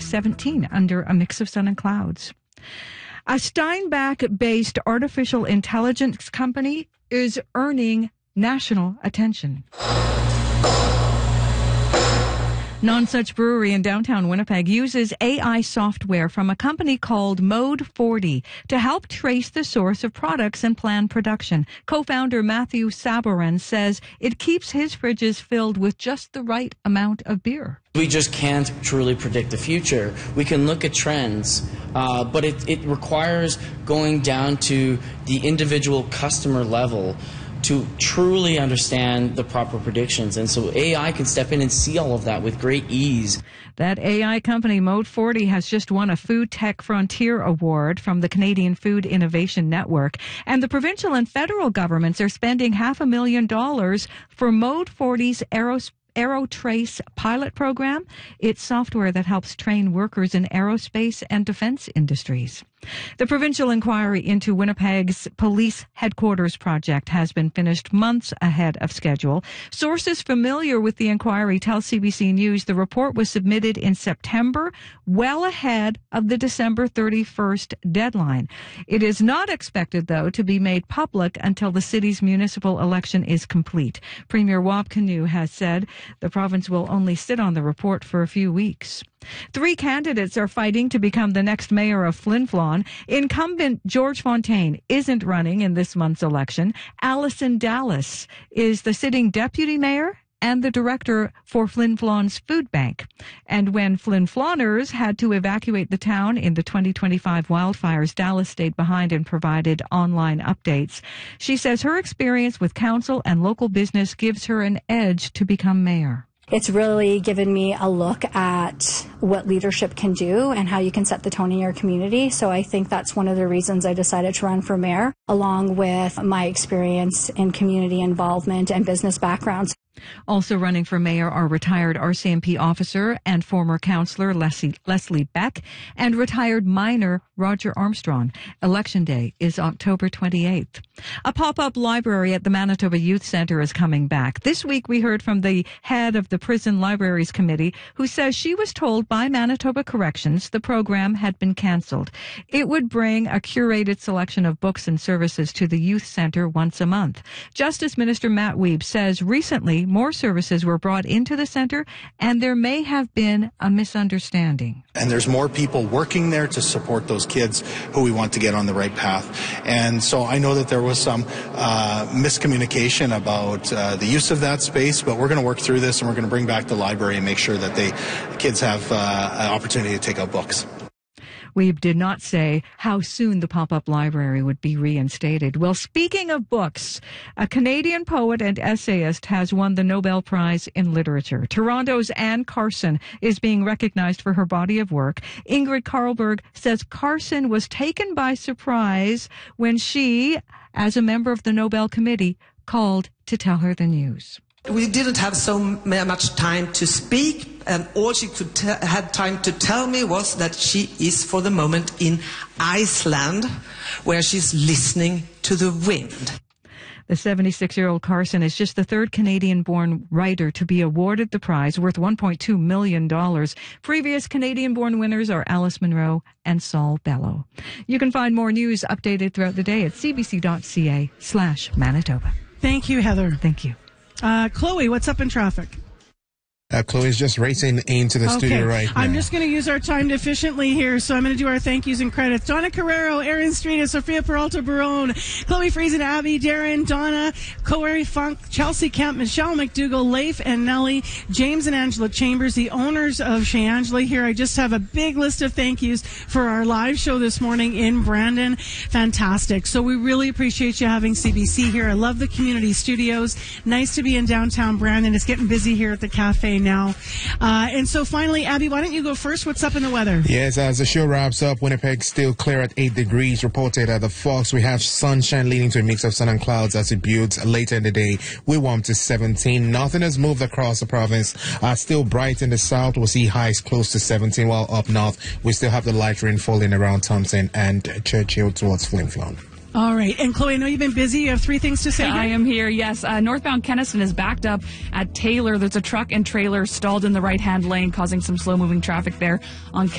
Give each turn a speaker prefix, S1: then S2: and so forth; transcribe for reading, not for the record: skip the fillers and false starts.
S1: 17 under a mix of sun and clouds. A Steinbach-based artificial intelligence company is earning national attention. Nonsuch Brewery in downtown Winnipeg uses AI software from a company called Mode 40 to help trace the source of products and plan production. Co-founder Matthew Saboran says it keeps his fridges filled with just the right amount of beer.
S2: We just can't truly predict the future. We can look at trends, but it requires going down to the individual customer level to truly understand the proper predictions. And so AI can step in and see all of that with great ease.
S1: That AI company, Mode 40, has just won a Food Tech Frontier Award from the Canadian Food Innovation Network. And the provincial and federal governments are spending $500,000 for Mode 40's AeroTrace pilot program. It's software that helps train workers in aerospace and defense industries. The provincial inquiry into Winnipeg's police headquarters project has been finished months ahead of schedule. Sources familiar with the inquiry tell CBC News the report was submitted in September, well ahead of the December 31st deadline. It is not expected, though, to be made public until the city's municipal election is complete. Premier Wab Kinew has said the province will only sit on the report for a few weeks. 3 candidates are fighting to become the next mayor of Flin Flon. Incumbent George Fontaine isn't running in this month's election. Allison Dallas is the sitting deputy mayor and the director for Flin Flon's food bank. And when Flin Floners had to evacuate the town in the 2025 wildfires, Dallas stayed behind and provided online updates. She says her experience with council and local business gives her an edge to become mayor.
S3: It's really given me a look at what leadership can do and how you can set the tone in your community. So I think that's one of the reasons I decided to run for mayor, along with my experience in community involvement and business backgrounds.
S1: Also running for mayor are retired RCMP officer and former councillor Leslie Beck and retired miner Roger Armstrong. Election day is October 28th. A pop-up library at the Manitoba Youth Centre is coming back. This week we heard from the head of the Prison Libraries Committee, who says she was told by Manitoba Corrections the program had been cancelled. It would bring a curated selection of books and services to the Youth Centre once a month. Justice Minister Matt Wiebe says recently more services were brought into the centre and there may have been a misunderstanding.
S4: And there's more people working there to support those kids who we want to get on the right path. And so I know that there was some miscommunication about the use of that space, but we're going to work through this and we're going to bring back the library and make sure that the kids have an opportunity to take out books.
S1: Wiebe did not say how soon the pop-up library would be reinstated. Well, speaking of books, a Canadian poet and essayist has won the Nobel Prize in Literature. Toronto's Anne Carson is being recognized for her body of work. Ingrid Carlberg says Carson was taken by surprise when she, as a member of the Nobel Committee, called to tell her the news.
S5: We didn't have so much time to speak, and all she had time to tell me was that she is for the moment in Iceland, where she's listening to the wind.
S1: The 76-year-old Carson is just the third Canadian-born writer to be awarded the prize, worth $1.2 million. Previous Canadian-born winners are Alice Munro and Saul Bellow. You can find more news updated throughout the day at cbc.ca/Manitoba.
S6: Thank you, Heather.
S1: Thank you.
S6: Chloe, what's up in traffic?
S7: Chloe's just racing into the studio right now.
S6: I'm just going to use our time efficiently here, so I'm going to do our thank yous and credits. Donna Carrero, Aaron Streeter, Sophia Peralta Barone, Chloe Friesen, Abby, Darren, Donna, Coeri Funk, Chelsea Kemp, Michelle McDougall, Leif and Nellie, James and Angela Chambers, the owners of Chez Angela here. I just have a big list of thank yous for our live show this morning in Brandon. Fantastic. So we really appreciate you having CBC here. I love the community studios. Nice to be in downtown Brandon. It's getting busy here at the cafe now. And so finally, Abby, why don't you go first? What's up in the weather?
S7: Yes, as the show wraps up, Winnipeg still clear at 8 degrees. Reported at the Fox, we have sunshine leading to a mix of sun and clouds as it builds later in the day. We warm to 17. Nothing has moved across the province. Still bright in the south. We'll see highs close to 17, while up north, we still have the light rain falling around Thompson and Churchill towards Flin Flon.
S6: All right. And Chloe, I know you've been busy. You have 3 things to say.
S8: I am here, yes. Northbound Kenniston is backed up at Taylor. There's a truck and trailer stalled in the right-hand lane, causing some slow-moving traffic there on